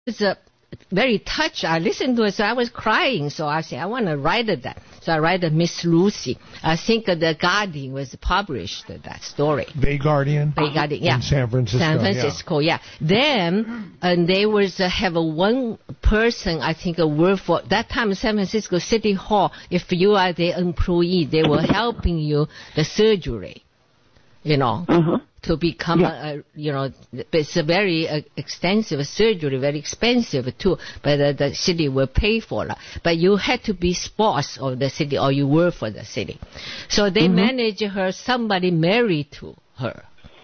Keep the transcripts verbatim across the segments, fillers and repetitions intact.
was uh, very touched. I listened to it, so I was crying. So I said, I want to write it that. So I write Miss Lucy. I think the Guardian was published that story. Bay Guardian? Bay Guardian, yeah. In San Francisco. San Francisco, yeah. yeah. Then and they was uh, have a one person, I think, a work for that time. San Francisco City Hall. If you are the employee, they were helping you the surgery. You know. Uh-huh. To become, yeah. a, a, you know, it's a very uh, extensive surgery, very expensive too, but uh, the city will pay for it. But you had to be spouse of the city or you work for the city. So they mm-hmm. manage her, somebody married to her.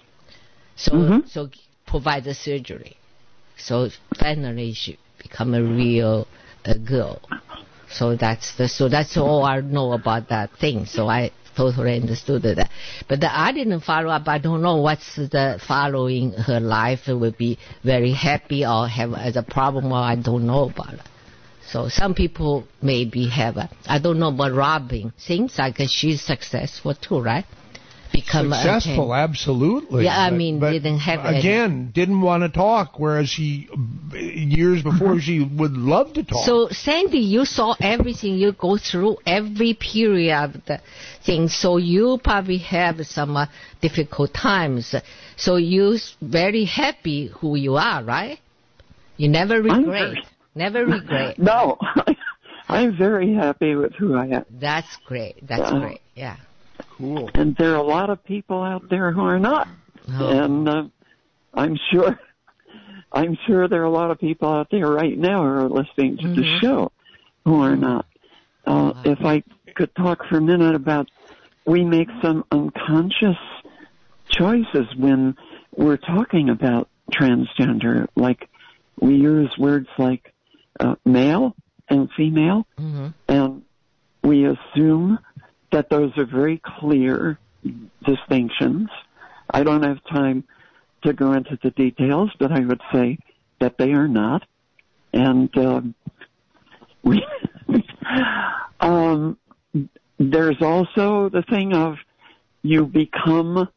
So, mm-hmm. so provide the surgery. So finally she become a real uh, girl. So that's the, so that's all I know about that thing. So I totally understood that. But the, I didn't follow up. I don't know what's the following her life will be very happy or have as a problem, or I don't know about it. So some people maybe have a, I don't know about Robin. Seems like she's successful too, right? Become successful, a, absolutely. Yeah, I but, mean, but didn't have again, any. didn't want to talk, whereas she years before she would love to talk. So Sandy, you saw everything, you go through every period of the thing, so you probably have some uh, difficult times. So you very happy who you are, right? You never regret. Very, never regret. No, I'm very happy with who I am. That's great. That's uh, great. Yeah. Cool. And there are a lot of people out there who are not. Oh. And uh, I'm sure I'm sure there are a lot of people out there right now who are listening to mm-hmm. the show who are not. Uh, wow. If I could talk for a minute about, we make some unconscious choices when we're talking about transgender. Like we use words like uh, male and female, mm-hmm. and we assume that those are very clear distinctions. I don't have time to go into the details, but I would say that they are not. And um, we, um, there's also the thing of you become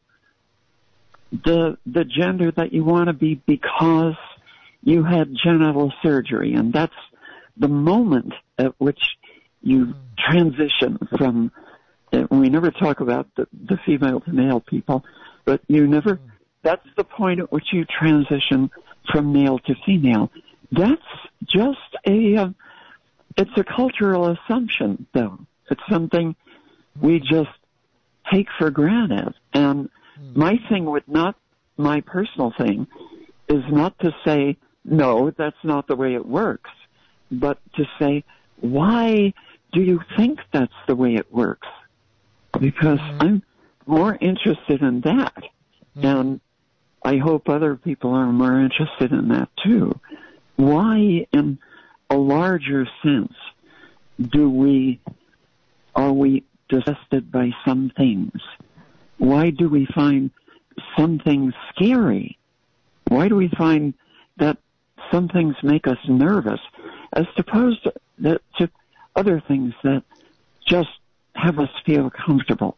the the gender that you want to be because you had genital surgery, and that's the moment at which you transition from. We never talk about the, the female to male people, but you never, that's the point at which you transition from male to female. That's just a, uh, it's a cultural assumption, though. It's something we just take for granted. And my thing would not, my personal thing, is not to say, no, that's not the way it works, but to say, why do you think that's the way it works? Because mm-hmm. I'm more interested in that, mm-hmm. and I hope other people are more interested in that too. Why, in a larger sense, do we, are we disgusted by some things? Why do we find some things scary? Why do we find that some things make us nervous, as opposed to, that, to other things that just have us feel comfortable?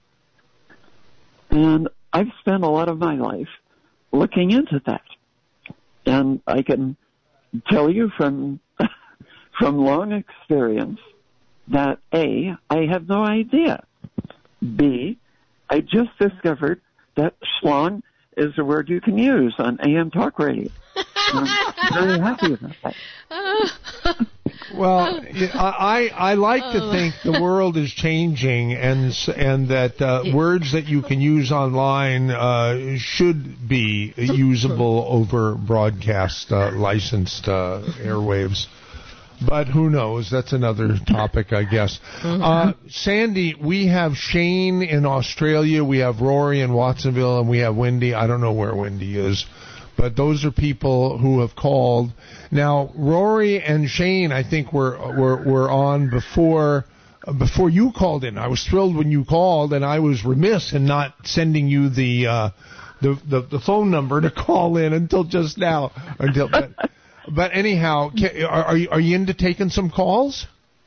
And I've spent a lot of my life looking into that. And I can tell you from from long experience that A, I have no idea. B, I just discovered that schlong is a word you can use on A M talk radio. I'm very happy about that. Well, I I like to think the world is changing, and and that uh, words that you can use online uh, should be usable over broadcast uh, licensed uh, airwaves. But who knows? That's another topic, I guess. Mm-hmm. Uh, Sandy, we have Shane in Australia, we have Rory in Watsonville, and we have Wendy. I don't know where Wendy is. But those are people who have called. Now, Rory and Shane, I think, were were, were on before before you called in. I was thrilled when you called, and I was remiss in not sending you the uh, the, the the phone number to call in until just now. Until, but, but anyhow, are, are you are you into taking some calls?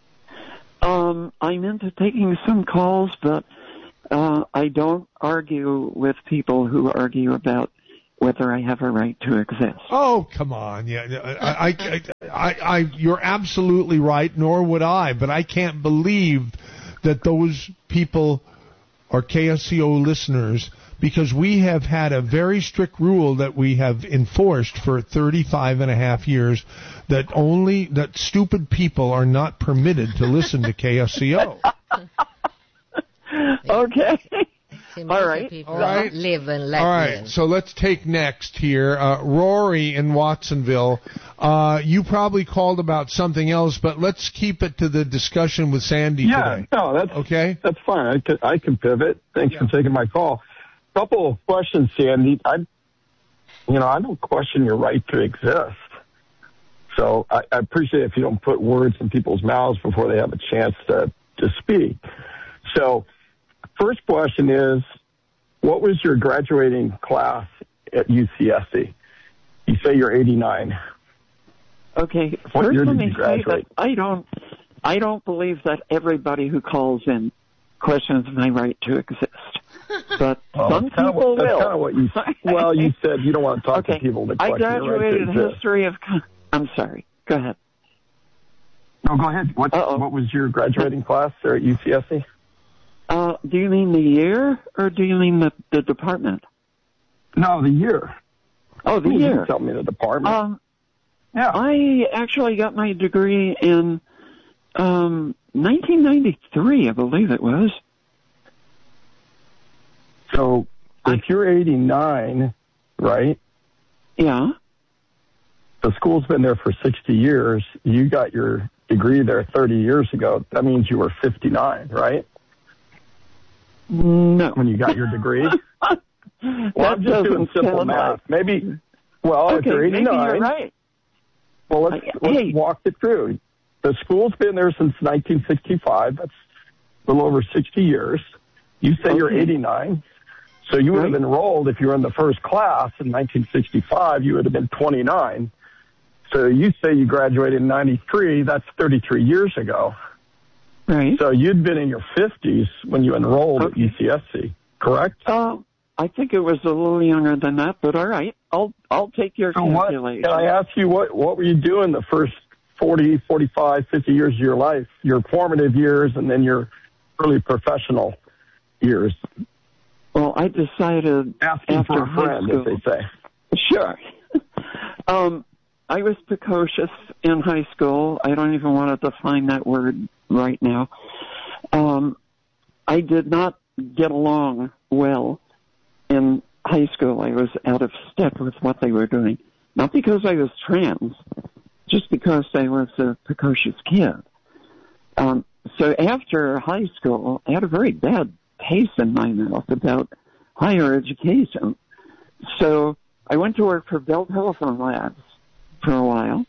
Um, I'm into taking some calls, but uh, I don't argue with people who argue about whether I have a right to exist. Oh, come on. Yeah, I, I, I, I, you're absolutely right, nor would I, but I can't believe that those people are K S C O listeners, because we have had a very strict rule that we have enforced for thirty-five and a half years that only, that stupid people are not permitted to listen to K S C O. Okay. All right. People All right. Live and let All right. live. So let's take next here. Uh, Rory in Watsonville. Uh, you probably called about something else, but let's keep it to the discussion with Sandy yeah, today. no, that's okay. That's fine. I can, I can pivot. Thanks yeah. for taking my call. Couple of questions, Sandy. I, you know, I don't question your right to exist. So I, I appreciate if you don't put words in people's mouths before they have a chance to, to speak. So first question is, what was your graduating class at U C S C? You say you're eighty-nine. Okay, what first year let did me you say graduate? that I don't, I don't believe that everybody who calls in questions my right to exist. But well, some people what, will. That's kind of what you said. Well, you said you don't want to talk okay. to people that I question graduated your right to history of... I'm sorry. Go ahead. No, go ahead. What, what was your graduating class there at U C S C? Uh, do you mean the year, or do you mean the, the department? No, the year. Oh, the you year. Didn't tell me the department. Um, yeah. I actually got my degree in um, nineteen ninety-three, I believe it was. So if you're eighty-nine, right? Yeah. The school's been there for sixty years. You got your degree there thirty years ago. That means you were fifty-nine, right? No. When you got your degree? Well, that I'm just doing simple math. Like... Maybe, well, okay, if you're eighty-nine. Maybe you're right. Well, let's, I, let's hey. walk it through. The school's been there since nineteen sixty-five. That's a little over sixty years. You say okay. you're eighty-nine. So you would right. have enrolled, if you were in the first class in nineteen sixty-five, you would have been twenty-nine. So you say you graduated in ninety-three, that's thirty-three years ago. Right. So you'd been in your fifties when you enrolled okay. at U C S C, correct? Uh, I think it was a little younger than that, but all right. I'll I'll take your so calculation. What, can I ask you, what, what were you doing the first forty, forty-five, fifty years of your life, your formative years and then your early professional years? Well, I decided Asking after for a friend, high school, as they say. Sure. um, I was precocious in high school. I don't even want to define that word right now. Um, I did not get along well in high school. I was out of step with what they were doing. Not because I was trans, just because I was a precocious kid. Um, so after high school, I had a very bad taste in my mouth about higher education. So I went to work for Bell Telephone Labs for a while,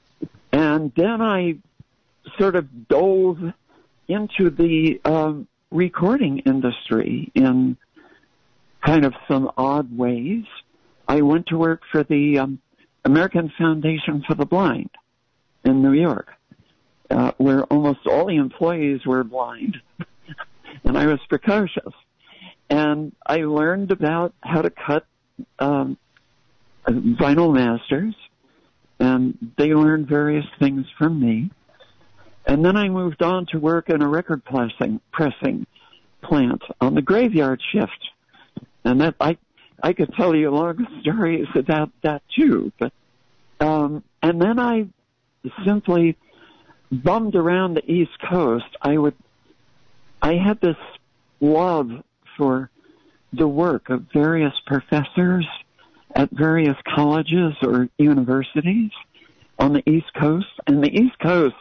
and then I sort of dove into the um, recording industry in kind of some odd ways. I went to work for the um, American Foundation for the Blind in New York, uh, where almost all the employees were blind, and I was precocious. And I learned about how to cut um, vinyl masters, and they learned various things from me. And then I moved on to work in a record pressing, pressing plant on the graveyard shift. And that I I could tell you long stories about that too. But um, and then I simply bummed around the East Coast. I would I had this love for the work of various professors at various colleges or universities on the East Coast. And the East Coast,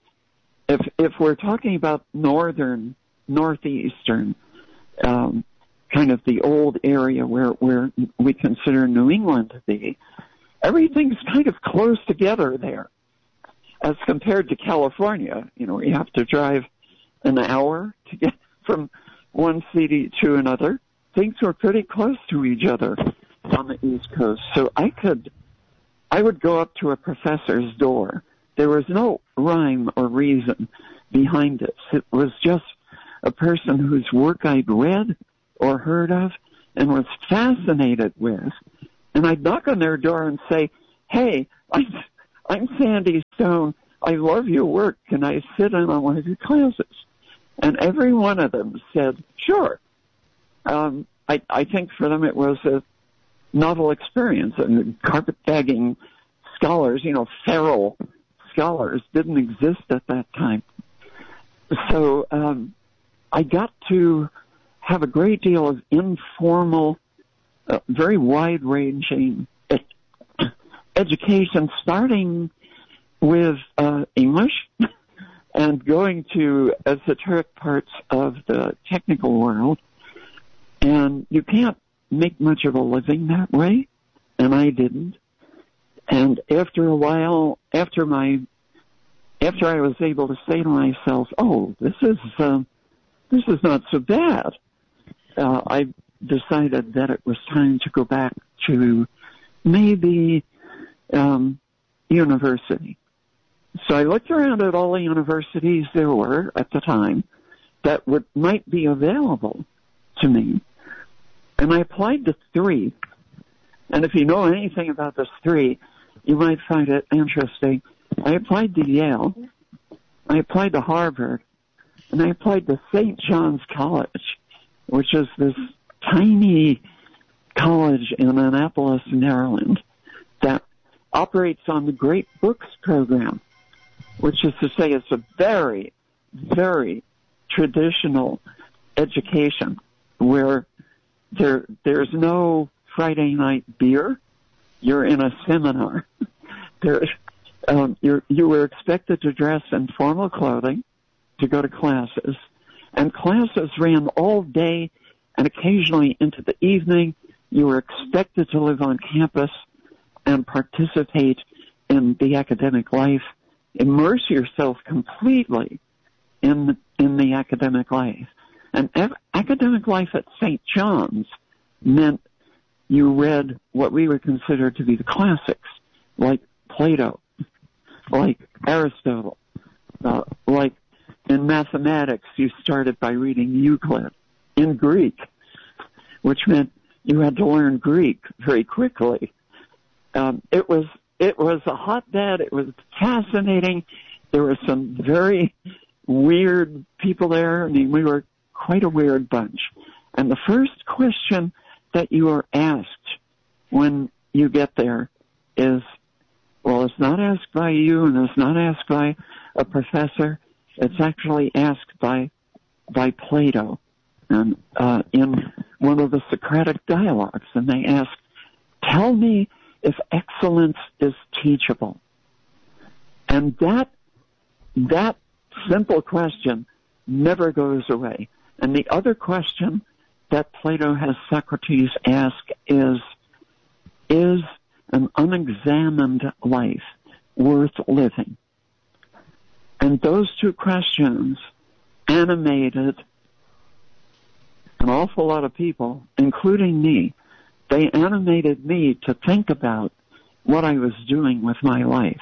if if we're talking about northern, northeastern, um, kind of the old area where, where we consider New England to be, everything's kind of close together there as compared to California. You know, you have to drive an hour to get from one city to another. Things were pretty close to each other on the East Coast. So I could, I would go up to a professor's door. There was no rhyme or reason behind it. It was just a person whose work I'd read or heard of and was fascinated with, And I'd knock on their door and say, hey, I'm, I'm Sandy Stone. I love your work. Can I sit in on one of your classes? And every one of them said, sure. Um, I, I think for them it was a novel experience, and carpetbagging scholars, you know, feral scholars, didn't exist at that time. So um, I got to have a great deal of informal, uh, very wide-ranging ed- education, starting with uh, English and going to esoteric parts of the technical world. And you can't make much of a living that way, and I didn't. And after a while, after my, after I was able to say to myself, "Oh, this is uh, this is not so bad," uh, I decided that it was time to go back to maybe um, university. So I looked around at all the universities there were at the time that would might be available to me. And I applied to three. And if you know anything about this three, you might find it interesting. I applied to Yale. I applied to Harvard. And I applied to Saint John's College, which is this tiny college in Annapolis, Maryland, that operates on the Great Books program, which is to say it's a very, very traditional education where There, there's no Friday night beer. You're in a seminar. There, um, you're, you were expected to dress in formal clothing to go to classes, and classes ran all day and occasionally into the evening. You were expected to live on campus and participate in the academic life, immerse yourself completely in in the academic life. And academic life at Saint John's meant you read what we would consider to be the classics, like Plato, like Aristotle, uh, like in mathematics you started by reading Euclid in Greek, which meant you had to learn Greek very quickly. Um, it was it was a hotbed. It was fascinating. There were some very weird people there. I mean, we were quite a weird bunch. And the first question that you are asked when you get there is, well, it's not asked by you and it's not asked by a professor. It's actually asked by by Plato and uh, in one of the Socratic dialogues. And they ask, tell me if excellence is teachable. And that that simple question never goes away. And the other question that Plato has Socrates ask is, is an unexamined life worth living? And those two questions animated an awful lot of people, including me. They animated me to think about what I was doing with my life.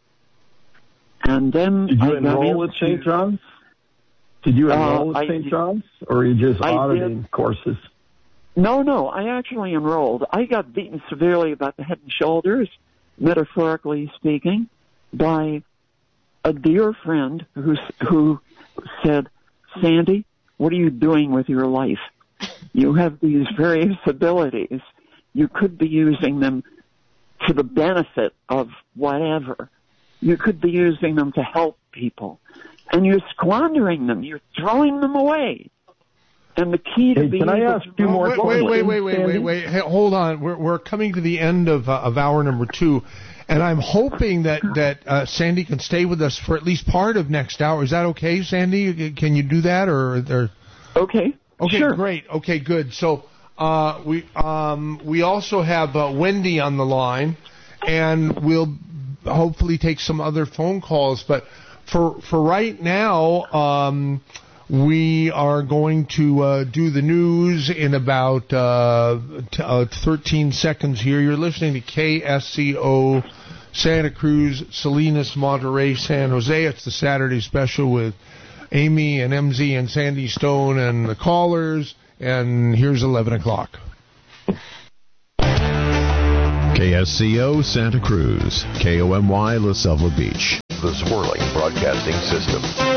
And then Did you I enroll at Saint John's? Did you enroll uh, at Saint John's, or are you just auditing courses? No, no, I actually enrolled. I got beaten severely about the head and shoulders, metaphorically speaking, by a dear friend who who said, Sandy, what are you doing with your life? You have these various abilities. You could be using them to the benefit of whatever. You could be using them to help people. And you're squandering them. You're throwing them away. And the key to hey, being can I able ask to you more? Wait, wait, wait, wait, wait, wait, wait. Hey, hold on. We're we're coming to the end of uh, of hour number two, and I'm hoping that that uh, Sandy can stay with us for at least part of next hour. Is that okay, Sandy? Can you do that, or? or... Okay. Okay, sure. Great. Okay, good. So uh, we um, we also have uh, Wendy on the line, and we'll hopefully take some other phone calls. But for for right now, um, we are going to uh, do the news in about uh, t- uh, thirteen seconds here. You're listening to K S C O Santa Cruz, Salinas, Monterey, San Jose. It's the Saturday special with Amy and M Z and Sandy Stone and the callers. And here's eleven o'clock. K S C O Santa Cruz, K O M Y La Selva Beach. The Swirling Broadcasting System.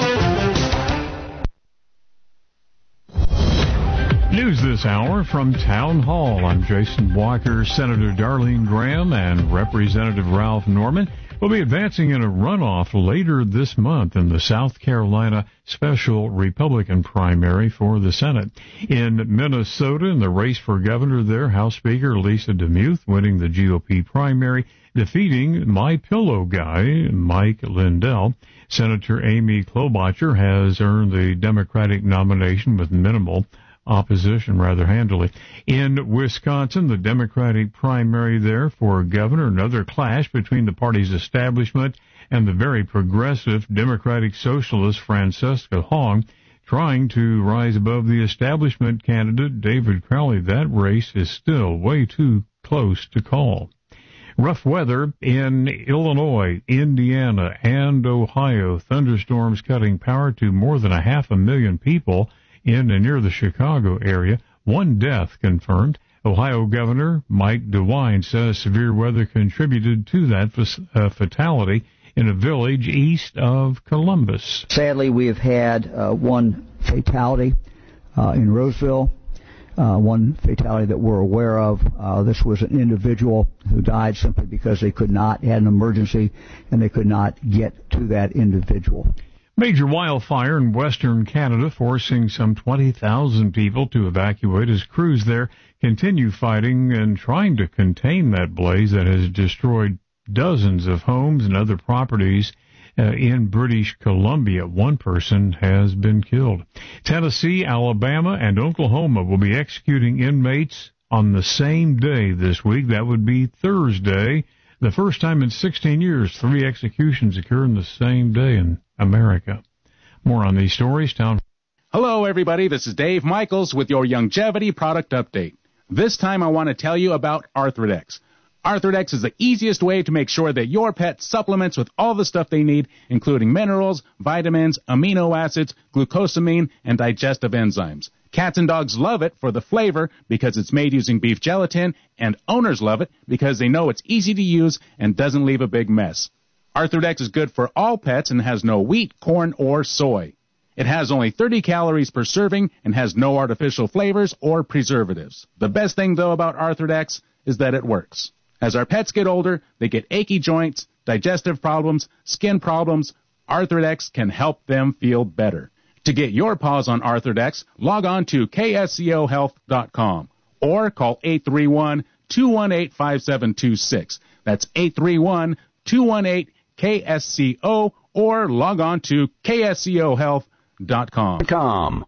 News this hour from Town Hall. I'm Jason Walker. Senator Darlene Graham and Representative Ralph Norman will be advancing in a runoff later this month in the South Carolina special Republican primary for the Senate. In Minnesota, in the race for governor there, House Speaker Lisa DeMuth winning the G O P primary, defeating My Pillow guy, Mike Lindell. Senator Amy Klobuchar has earned the Democratic nomination with minimal opposition rather handily. In Wisconsin, the Democratic primary there for governor, another clash between the party's establishment and the very progressive Democratic Socialist Francesca Hong, trying to rise above the establishment candidate David Crowley. That race is still way too close to call. Rough weather in Illinois, Indiana, and Ohio. Thunderstorms cutting power to more than a half a million people in and near the Chicago area. One death confirmed. Ohio Governor Mike DeWine says severe weather contributed to that uh, fatality in a village east of Columbus. Sadly, we have had uh, one fatality uh, in Roseville, uh, one fatality that we're aware of. Uh, this was an individual who died simply because they could not, had an emergency, and they could not get to that individual. Major wildfire in western Canada forcing some twenty thousand people to evacuate as crews there continue fighting and trying to contain that blaze that has destroyed dozens of homes and other properties uh, in British Columbia. One person has been killed. Tennessee, Alabama, and Oklahoma will be executing inmates on the same day this week. That would be Thursday. The first time in sixteen years, three executions occur in the same day in America. More on these stories. Town. Hello, everybody. This is Dave Michaels with your Longevity product update. This time I want to tell you about Arthrodex. Arthrodex is the easiest way to make sure that your pet supplements with all the stuff they need, including minerals, vitamins, amino acids, glucosamine, and digestive enzymes. Cats and dogs love it for the flavor because it's made using beef gelatin, and owners love it because they know it's easy to use and doesn't leave a big mess. Arthrodex is good for all pets and has no wheat, corn, or soy. It has only thirty calories per serving and has no artificial flavors or preservatives. The best thing, though, about Arthrodex is that it works. As our pets get older, they get achy joints, digestive problems, skin problems. Arthrodex can help them feel better. To get your paws on Arthrodex, log on to K S C O health dot com or call eight three one, two one eight, five seven two six. That's eight three one, two one eight, K S C O or log on to K S C O health dot com.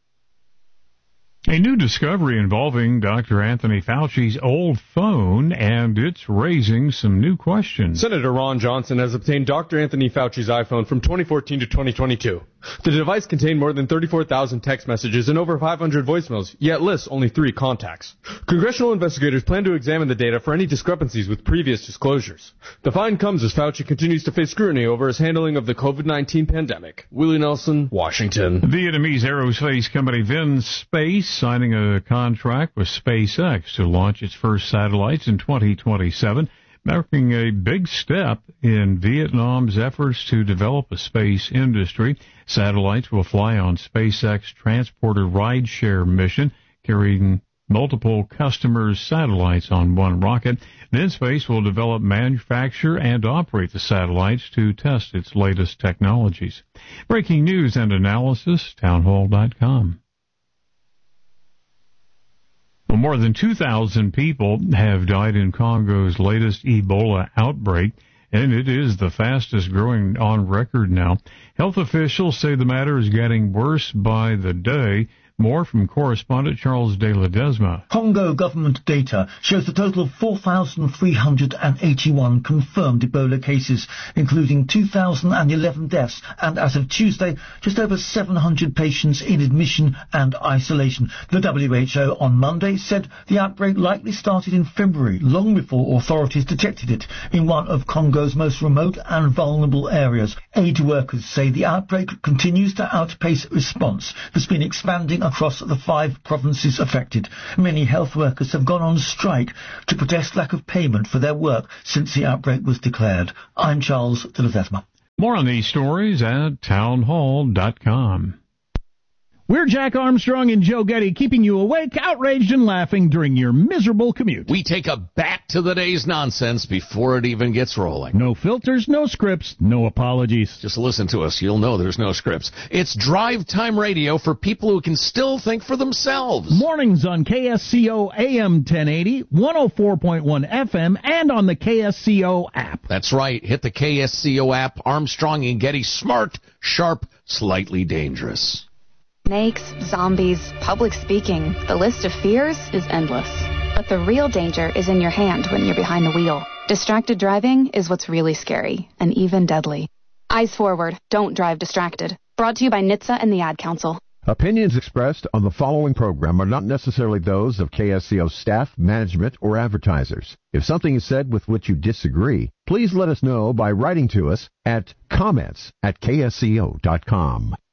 A new discovery involving Doctor Anthony Fauci's old phone, and it's raising some new questions. Senator Ron Johnson has obtained Doctor Anthony Fauci's iPhone from twenty fourteen to twenty twenty-two. The device contained more than thirty-four thousand text messages and over five hundred voicemails, yet lists only three contacts. Congressional investigators plan to examine the data for any discrepancies with previous disclosures. The find comes as Fauci continues to face scrutiny over his handling of the COVID nineteen pandemic. Willie Nelson, Washington. Vietnamese aerospace company Vinspace signing a contract with SpaceX to launch its first satellites in twenty twenty-seven, marking a big step in Vietnam's efforts to develop a space industry. Satellites will fly on SpaceX Transporter rideshare mission, carrying multiple customers' satellites on one rocket. Vinspace will develop, manufacture, and operate the satellites to test its latest technologies. Breaking news and analysis, townhall dot com. Well, more than two thousand people have died in Congo's latest Ebola outbreak, and it is the fastest growing on record now. Health officials say the matter is getting worse by the day. More from correspondent Charles de Ledesma. Congo government data shows a total of four thousand three hundred eighty-one confirmed Ebola cases, including two thousand eleven deaths, and as of Tuesday, just over seven hundred patients in admission and isolation. The W H O on Monday said the outbreak likely started in February, long before authorities detected it in one of Congo's most remote and vulnerable areas. Aid workers say the outbreak continues to outpace response that's been expanding across the five provinces affected. Many health workers have gone on strike to protest lack of payment for their work since the outbreak was declared. I'm Charles de Ledesma. More on these stories at townhall dot com. We're Jack Armstrong and Joe Getty, keeping you awake, outraged, and laughing during your miserable commute. We take a back to the day's nonsense before it even gets rolling. No filters, no scripts, no apologies. Just listen to us. You'll know there's no scripts. It's drive time radio for people who can still think for themselves. Mornings on K S C O A M ten eighty, one oh four point one F M, and on the K S C O app. That's right. Hit the K S C O app. Armstrong and Getty, smart, sharp, slightly dangerous. Snakes, zombies, public speaking. The list of fears is endless. But the real danger is in your hand when you're behind the wheel. Distracted driving is what's really scary, and even deadly. Eyes forward. Don't drive distracted. Brought to you by N H T S A and the Ad Council. Opinions expressed on the following program are not necessarily those of K S C O staff, management, or advertisers. If something is said with which you disagree, please let us know by writing to us at comments at K S C O dot com.